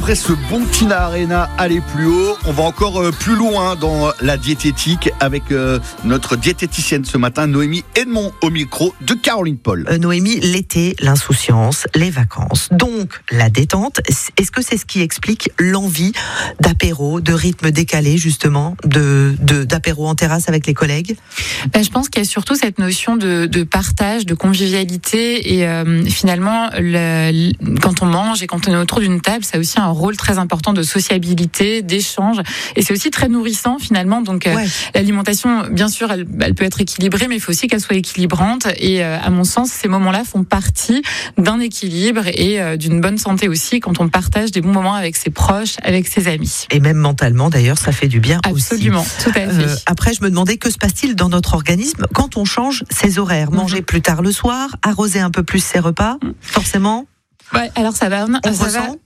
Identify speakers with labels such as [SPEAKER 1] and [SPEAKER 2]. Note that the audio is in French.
[SPEAKER 1] après ce bon Tina Arena aller plus haut, on va encore plus loin dans la diététique avec notre diététicienne ce matin, Noémie Edmond, au micro de Caroline Paul.
[SPEAKER 2] Noémie, l'été, l'insouciance, les vacances, donc la détente. Est-ce que c'est ce qui explique l'envie d'apéro, de rythme décalé justement, d'apéro en terrasse avec les collègues?
[SPEAKER 3] Je pense qu'il y a surtout cette notion de partage, de convivialité et finalement quand on mange et quand on est autour d'une table, ça a aussi un rôle très important de sociabilité, d'échange et c'est aussi très nourrissant finalement. Donc l'alimentation, bien sûr, elle peut être équilibrée, mais il faut aussi qu'elle soit équilibrante et à mon sens, ces moments-là font partie d'un équilibre et d'une bonne santé aussi quand on partage des bons moments avec ses proches, avec ses amis.
[SPEAKER 2] Et même mentalement d'ailleurs, ça fait du bien.
[SPEAKER 3] Absolument,
[SPEAKER 2] aussi.
[SPEAKER 3] Tout à fait.
[SPEAKER 2] Après, je me demandais que se passe-t-il dans notre organisme quand on change ses horaires, manger plus tard le soir, arroser un peu plus ses repas, forcément.
[SPEAKER 3] Ouais, alors ça va.